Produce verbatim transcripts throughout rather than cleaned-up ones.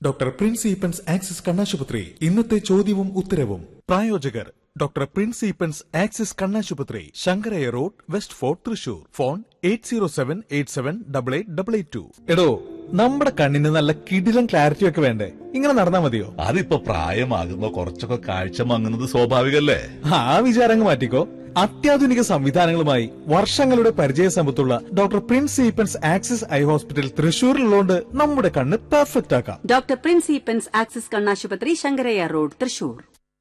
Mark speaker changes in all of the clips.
Speaker 1: Doctor Prince Eappen's axis കണ്ണാശുപത്രി ഇന്നത്തെ ചോദ്യവും ഉത്തരവും. പ്രായോജകർ ഡോക്ടർ പ്രിൻസ് ഈപ്പൻസ് ആക്സിസ് കണ്ണാശുപത്രി, Sankaraiah road, west fort, Thrissur. Phone eight zero seven eight seven double eight double eight to. എടോ, നമ്മുടെ കണ്ണിന് നല്ല കിടിലൻ ക്ലാരിറ്റി ഒക്കെ വേണ്ടേ? ഇങ്ങനെ നടന്നാ മതിയോ?
Speaker 2: അതിപ്പോ പ്രായമാകുമ്പോ കുറച്ചൊക്കെ കാഴ്ച മങ്ങുന്നത് സ്വാഭാവികല്ലേ.
Speaker 1: ആ വിചാരങ്ങൾ മാറ്റിക്കോ. അത്യാധുനിക സംവിധാനങ്ങളുമായി വർഷങ്ങളുടെ പരിചയ സമ്പത്തുള്ള doctor Prince Eappen's axis eye hospital തൃശൂരിലുള്ളതുകൊണ്ട് നമ്മുടെ കണ്ണ് പെർഫെക്റ്റ് ആക്കാം.
Speaker 3: ഡോക്ടർ പ്രിൻസ് ഈപ്പൻസ് ആക്സിസ് കണ്ണാശുപത്രി, ശങ്കരയ്യ റോഡ്, തൃശൂർ.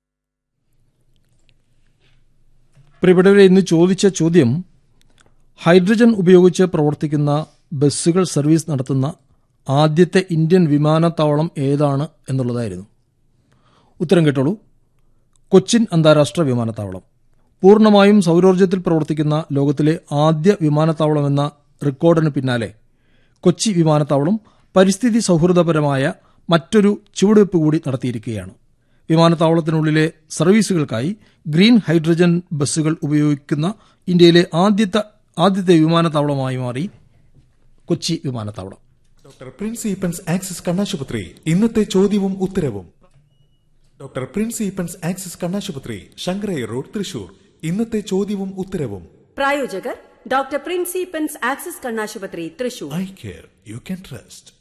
Speaker 4: പ്രിയപ്പെട്ടവരെ, ഇന്ന് ചോദിച്ച ചോദ്യം ഹൈഡ്രജൻ ഉപയോഗിച്ച് പ്രവർത്തിക്കുന്ന ബസ്സുകൾ സർവീസ് നടത്തുന്ന ആദ്യത്തെ ഇന്ത്യൻ വിമാനത്താവളം ഏതാണ് എന്നുള്ളതായിരുന്നു. ഉത്തരം കേട്ടോളൂ. കൊച്ചിൻ അന്താരാഷ്ട്ര വിമാനത്താവളം. പൂർണ്ണമായും സൗരോർജ്ജത്തിൽ പ്രവർത്തിക്കുന്ന ലോകത്തിലെ ആദ്യ വിമാനത്താവളമെന്ന റെക്കോർഡിന് പിന്നാലെ കൊച്ചി വിമാനത്താവളം പരിസ്ഥിതി സൗഹൃദപരമായ മറ്റൊരു ചുവടുവയ്പ് കൂടി നടത്തിയിരിക്കുകയാണ്. വിമാനത്താവളത്തിനുള്ളിലെ സർവീസുകൾക്കായി ഗ്രീൻ ഹൈഡ്രജൻ ബസ്സുകൾ ഉപയോഗിക്കുന്ന ഇന്ത്യയിലെ ആദ്യത്തെ ആദ്യത്തെ വിമാനത്താവളമായി മാറി കൊച്ചി വിമാനത്താവളം.
Speaker 1: ഡോക്ടർ പ്രിൻസ് ഈപ്പൻസ് ആക്സിസ് കണ്ണാശുപത്രി ഇന്നത്തെ ചോദ്യവും ഉത്തരവും. ഡോക്ടർ പ്രിൻസ് ഈപ്പൻസ് ആക്സിസ് കണ്ണാശുപത്രി, ശങ്കരയ്യ റോഡ്, തൃശൂർ. ഇന്നത്തെ ചോദ്യവും ഉത്തരവും.
Speaker 3: പ്രായോജകർ ഡോക്ടർ പ്രിൻസ് ഈപ്പൻസ് ആക്സിസ് കണ്ണാശുപത്രി, Thrissur.
Speaker 1: Eye care you can trust.